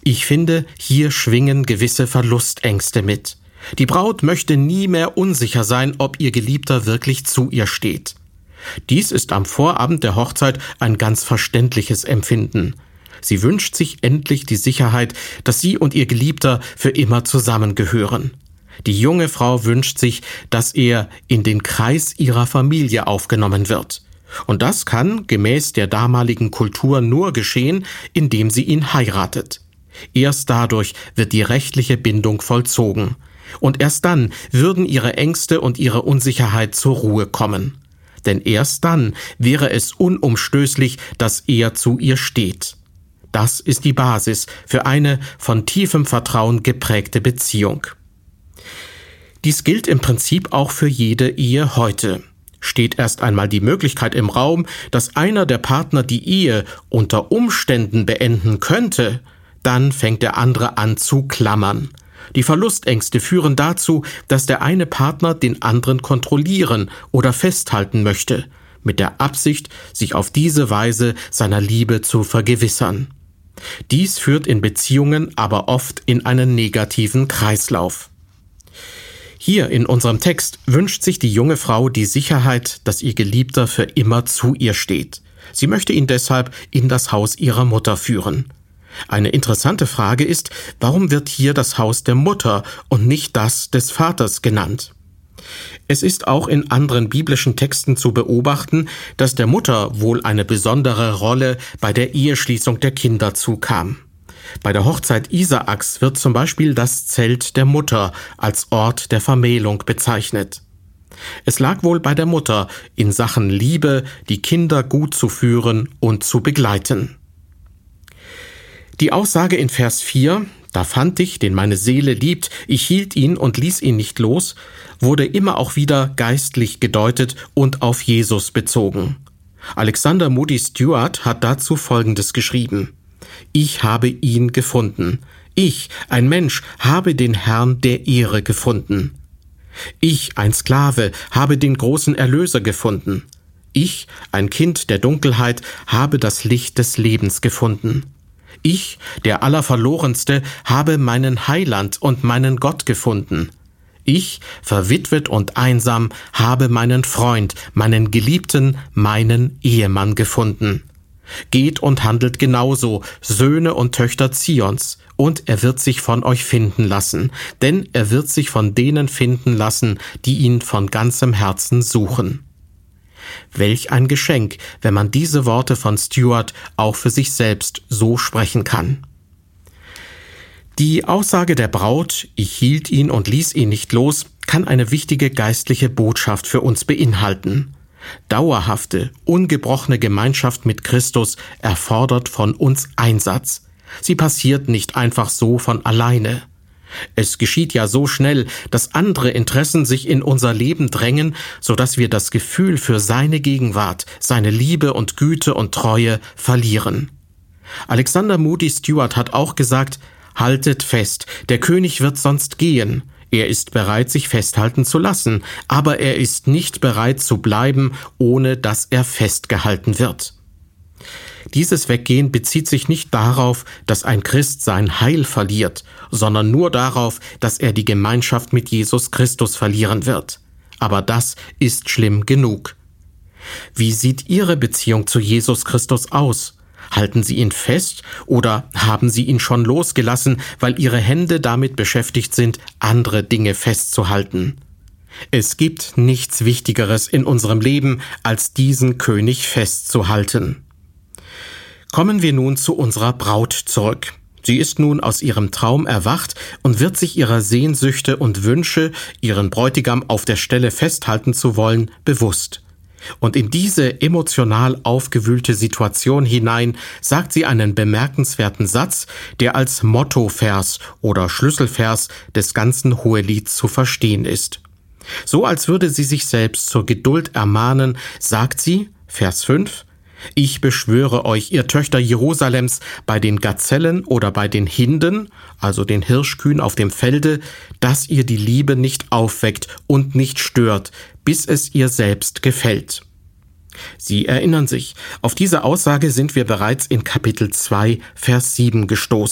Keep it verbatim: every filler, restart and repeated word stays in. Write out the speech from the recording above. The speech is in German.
Ich finde, hier schwingen gewisse Verlustängste mit. Die Braut möchte nie mehr unsicher sein, ob ihr Geliebter wirklich zu ihr steht. Dies ist am Vorabend der Hochzeit ein ganz verständliches Empfinden. Sie wünscht sich endlich die Sicherheit, dass sie und ihr Geliebter für immer zusammengehören. Die junge Frau wünscht sich, dass er in den Kreis ihrer Familie aufgenommen wird. Und das kann gemäß der damaligen Kultur nur geschehen, indem sie ihn heiratet. Erst dadurch wird die rechtliche Bindung vollzogen. Und erst dann würden ihre Ängste und ihre Unsicherheit zur Ruhe kommen. Denn erst dann wäre es unumstößlich, dass er zu ihr steht. Das ist die Basis für eine von tiefem Vertrauen geprägte Beziehung. Dies gilt im Prinzip auch für jede Ehe heute. Steht erst einmal die Möglichkeit im Raum, dass einer der Partner die Ehe unter Umständen beenden könnte, dann fängt der andere an zu klammern. Die Verlustängste führen dazu, dass der eine Partner den anderen kontrollieren oder festhalten möchte, mit der Absicht, sich auf diese Weise seiner Liebe zu vergewissern. Dies führt in Beziehungen aber oft in einen negativen Kreislauf. Hier in unserem Text wünscht sich die junge Frau die Sicherheit, dass ihr Geliebter für immer zu ihr steht. Sie möchte ihn deshalb in das Haus ihrer Mutter führen. Eine interessante Frage ist, warum wird hier das Haus der Mutter und nicht das des Vaters genannt? Es ist auch in anderen biblischen Texten zu beobachten, dass der Mutter wohl eine besondere Rolle bei der Eheschließung der Kinder zukam. Bei der Hochzeit Isaaks wird zum Beispiel das Zelt der Mutter als Ort der Vermählung bezeichnet. Es lag wohl bei der Mutter, in Sachen Liebe die Kinder gut zu führen und zu begleiten. Die Aussage in Vers vier, da fand ich, den meine Seele liebt, ich hielt ihn und ließ ihn nicht los, wurde immer auch wieder geistlich gedeutet und auf Jesus bezogen. Alexander Moody Stuart hat dazu Folgendes geschrieben: Ich habe ihn gefunden. Ich, ein Mensch, habe den Herrn der Ehre gefunden. Ich, ein Sklave, habe den großen Erlöser gefunden. Ich, ein Kind der Dunkelheit, habe das Licht des Lebens gefunden. Ich, der Allerverlorenste, habe meinen Heiland und meinen Gott gefunden. Ich, verwitwet und einsam, habe meinen Freund, meinen Geliebten, meinen Ehemann gefunden. Geht und handelt genauso, Söhne und Töchter Zions, und er wird sich von euch finden lassen, denn er wird sich von denen finden lassen, die ihn von ganzem Herzen suchen. Welch ein Geschenk, wenn man diese Worte von Stuart auch für sich selbst so sprechen kann. Die Aussage der Braut, ich hielt ihn und ließ ihn nicht los, kann eine wichtige geistliche Botschaft für uns beinhalten. Dauerhafte, ungebrochene Gemeinschaft mit Christus erfordert von uns Einsatz. Sie passiert nicht einfach so von alleine. Es geschieht ja so schnell, dass andere Interessen sich in unser Leben drängen, sodass wir das Gefühl für seine Gegenwart, seine Liebe und Güte und Treue verlieren. Alexander Moody Stuart hat auch gesagt, haltet fest, der König wird sonst gehen. Er ist bereit, sich festhalten zu lassen, aber er ist nicht bereit zu bleiben, ohne dass er festgehalten wird. Dieses Weggehen bezieht sich nicht darauf, dass ein Christ sein Heil verliert, sondern nur darauf, dass er die Gemeinschaft mit Jesus Christus verlieren wird. Aber das ist schlimm genug. Wie sieht Ihre Beziehung zu Jesus Christus aus? Halten Sie ihn fest oder haben Sie ihn schon losgelassen, weil Ihre Hände damit beschäftigt sind, andere Dinge festzuhalten? Es gibt nichts Wichtigeres in unserem Leben, als diesen König festzuhalten. Kommen wir nun zu unserer Braut zurück. Sie ist nun aus ihrem Traum erwacht und wird sich ihrer Sehnsüchte und Wünsche, ihren Bräutigam auf der Stelle festhalten zu wollen, bewusst. Und in diese emotional aufgewühlte Situation hinein sagt sie einen bemerkenswerten Satz, der als Mottovers oder Schlüsselvers des ganzen Hohelieds zu verstehen ist. So als würde sie sich selbst zur Geduld ermahnen, sagt sie, Vers fünf, Ich beschwöre euch, ihr Töchter Jerusalems, bei den Gazellen oder bei den Hinden, also den Hirschkühen auf dem Felde, dass ihr die Liebe nicht aufweckt und nicht stört, bis es ihr selbst gefällt. Sie erinnern sich, auf diese Aussage sind wir bereits in Kapitel zwei, Vers sieben gestoßen.